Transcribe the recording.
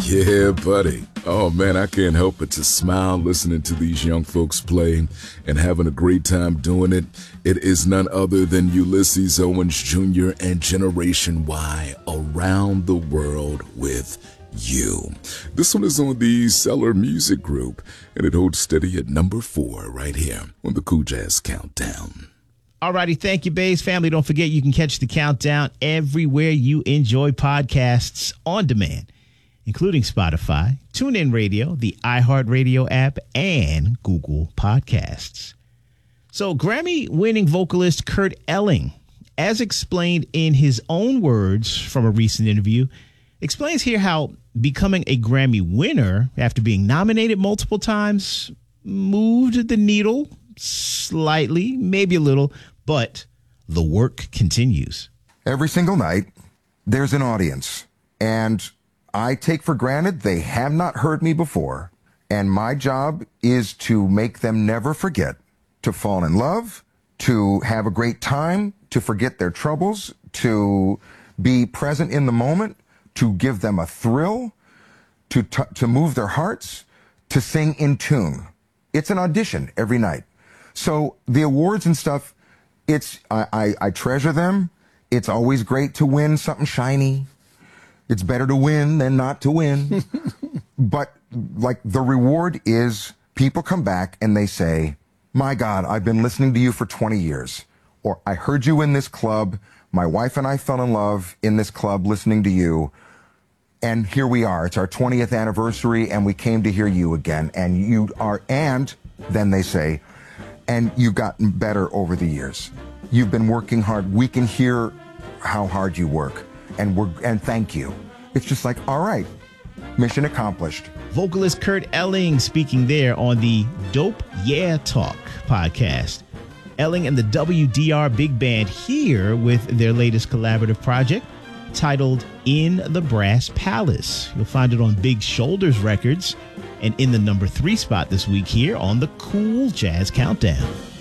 Yeah, buddy. Oh, man, I can't help but to smile listening to these young folks play and having a great time doing it. It is none other than Ulysses Owens Jr. and Generation Y, Around the World with You. This one is on the Cellar Music Group, and it holds steady at number 4 right here on the Cool Jazz Countdown. Alrighty, thank you, Bays family. Don't forget you can catch the countdown everywhere you enjoy podcasts on demand, including Spotify, TuneIn Radio, the iHeartRadio app, and Google Podcasts. So Grammy-winning vocalist Kurt Elling, as explained in his own words from a recent interview, explains here how becoming a Grammy winner after being nominated multiple times moved the needle slightly, maybe a little, but the work continues. Every single night, there's an audience, and I take for granted they have not heard me before, and my job is to make them never forget, to fall in love, to have a great time, to forget their troubles, to be present in the moment, to give them a thrill, to move their hearts, to sing in tune. It's an audition every night. So the awards and stuff, I treasure them. It's always great to win something shiny. It's better to win than not to win. But like the reward is people come back and they say, my God, I've been listening to you for 20 years. Or I heard you in this club. My wife and I fell in love in this club listening to you. And here we are. It's our 20th anniversary and we came to hear you again. And you are, and then they say, and you've gotten better over the years. You've been working hard. We can hear how hard you work. And thank you. It's just like, all right, mission accomplished. Vocalist Kurt Elling speaking there on the Dope Yeah Talk podcast. Elling and the WDR Big Band here with their latest collaborative project titled In the Brass Palace. You'll find it on Big Shoulders Records and in the number 3 spot this week here on the Cool Jazz Countdown.